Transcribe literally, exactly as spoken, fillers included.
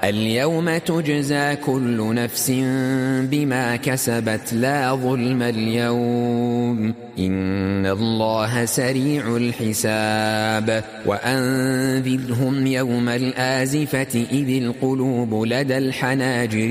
اليوم تجزى كل نفس بما كسبت لا ظلم اليوم إن الله سريع الحساب وأنذرهم يوم الآزفة إذ القلوب لدى الحناجر